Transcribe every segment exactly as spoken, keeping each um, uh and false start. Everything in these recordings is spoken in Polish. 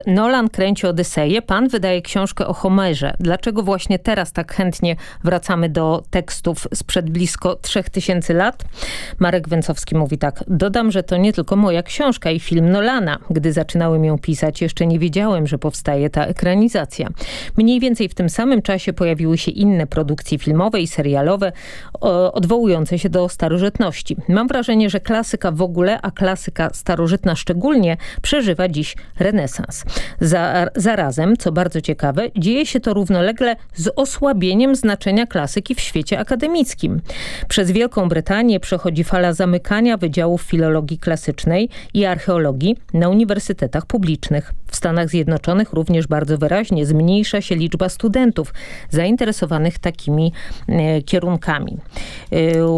Nolan kręci Odyseję, pan wydaje książkę o Homerze. Dlaczego właśnie teraz tak chętnie wracamy do tekstów sprzed blisko trzech tysięcy lat? Marek Węcowski mówi tak. Dodam, że to nie tylko moja książka i film Nolana. Gdy zaczynałem ją pisać, jeszcze nie wiedziałem, że powstaje ta ekranizacja. Mniej więcej w tym samym czasie pojawiły się inne produkcje filmowe i serialowe o, odwołujące się do starożytności. Mam wrażenie, że klasyka w ogóle, a klasyka starożytna szczególnie, przeżywa dziś renesans. Za, zarazem, co bardzo ciekawe, dzieje się to równolegle z osłabieniem znaczenia klasyki w świecie akademickim. Przez Wielką Brytanię przechodzi fala zamykania wydziałów filologii klasycznej i archeologii na uniwersytetach publicznych. W Stanach Zjednoczonych również bardzo wyraźnie zmniejsza się liczba studentów zainteresowanych takimi e, kierunkami. E,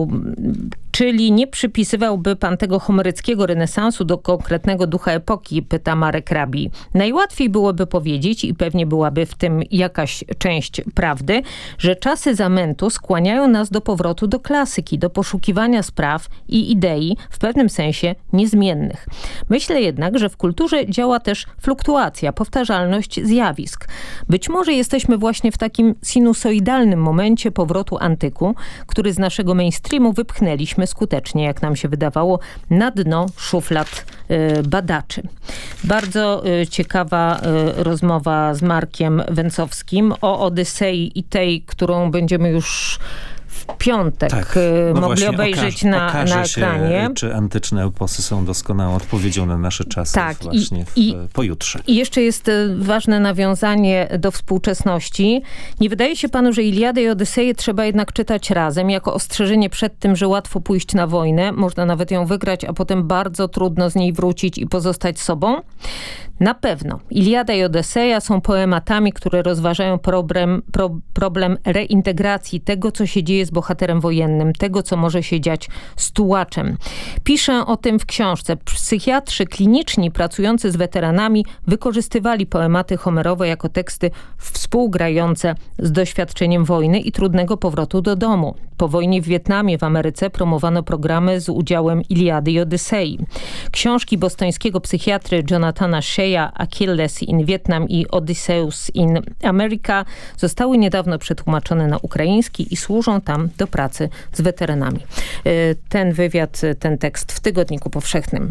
Czyli nie przypisywałby pan tego homeryckiego renesansu do konkretnego ducha epoki, pyta Marek Rabi. Najłatwiej byłoby powiedzieć, i pewnie byłaby w tym jakaś część prawdy, że czasy zamętu skłaniają nas do powrotu do klasyki, do poszukiwania spraw i idei w pewnym sensie niezmiennych. Myślę jednak, że w kulturze działa też fluktuacja, powtarzalność zjawisk. Być może jesteśmy właśnie w takim sinusoidalnym momencie powrotu antyku, który z naszego mainstreamu wypchnęliśmy skutecznie, jak nam się wydawało, na dno szuflad y, badaczy. Bardzo y, ciekawa y, rozmowa z Markiem Węcowskim o Odysei i tej, którą będziemy już w piątek tak, no mogli obejrzeć okaże, na, okaże na ekranie. Się, czy antyczne eposy są doskonałą odpowiedzią na nasze czasy tak, właśnie i, w, i, pojutrze. I jeszcze jest ważne nawiązanie do współczesności. Nie wydaje się panu, że Iliadę i Odyseję trzeba jednak czytać razem, jako ostrzeżenie przed tym, że łatwo pójść na wojnę, można nawet ją wygrać, a potem bardzo trudno z niej wrócić i pozostać sobą? Na pewno. Iliada i Odyseja są poematami, które rozważają problem, pro, problem reintegracji tego, co się dzieje z bohaterem wojennym, tego, co może się dziać z tułaczem. Piszę o tym w książce. Psychiatrzy kliniczni pracujący z weteranami wykorzystywali poematy homerowe jako teksty współgrające z doświadczeniem wojny i trudnego powrotu do domu. Po wojnie w Wietnamie w Ameryce promowano programy z udziałem Iliady i Odysei. Książki bostońskiego psychiatry Jonathana Shea'a Achilles in Vietnam i Odysseus in America zostały niedawno przetłumaczone na ukraiński i służą tam do pracy z weteranami. Ten wywiad, ten tekst w Tygodniku Powszechnym.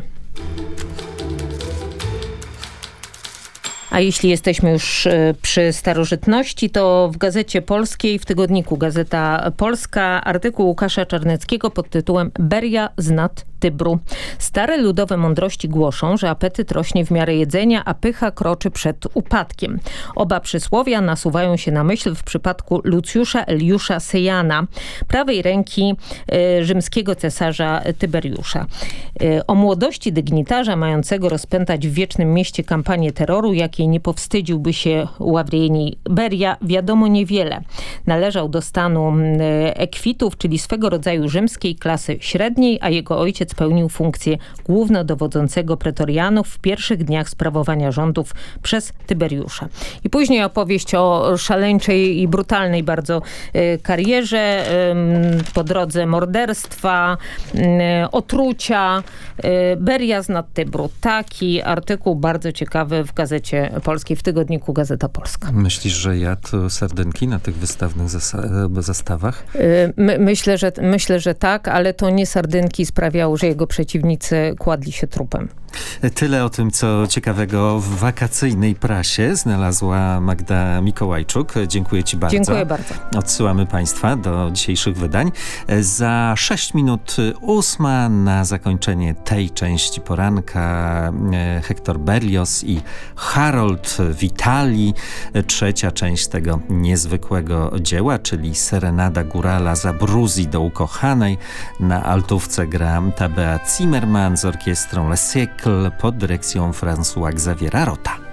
A jeśli jesteśmy już przy starożytności, to w Gazecie Polskiej, w tygodniku Gazeta Polska, artykuł Łukasza Czarneckiego pod tytułem Beria z nad Tybru. Stare ludowe mądrości głoszą, że apetyt rośnie w miarę jedzenia, a pycha kroczy przed upadkiem. Oba przysłowia nasuwają się na myśl w przypadku Lucjusza Eliusza Sejana, prawej ręki y, rzymskiego cesarza Tyberiusza. Y, o młodości dygnitarza mającego rozpętać w wiecznym mieście kampanię terroru, jakiej nie powstydziłby się Ławrieni Beria, wiadomo niewiele. Należał do stanu y, ekwitów, czyli swego rodzaju rzymskiej klasy średniej, a jego ojciec pełnił funkcję głównodowodzącego pretorianów w pierwszych dniach sprawowania rządów przez Tyberiusza. I później opowieść o szaleńczej i brutalnej bardzo y, karierze, y, po drodze morderstwa, y, otrucia, y, Beria z nad Tybru. Taki artykuł bardzo ciekawy w Gazecie Polskiej, w tygodniku Gazeta Polska. Myślisz, że jadł sardynki na tych wystawnych zas- zastawach? Y, my, myślę, że, myślę, że tak, ale to nie sardynki sprawiało, że jego przeciwnicy kładli się trupem. Tyle o tym, co ciekawego w wakacyjnej prasie znalazła Magda Mikołajczuk. Dziękuję ci bardzo. Dziękuję bardzo. Odsyłamy państwa do dzisiejszych wydań. Za sześć minut ósma na zakończenie tej części poranka Hector Berlioz i Harold Vitali. Trzecia część tego niezwykłego dzieła, czyli Serenada Górala z Abruzji do ukochanej. Na altówce gra Tabea Zimmerman z orkiestrą Le Siècle pod dyrekcją François Xaviera Rota.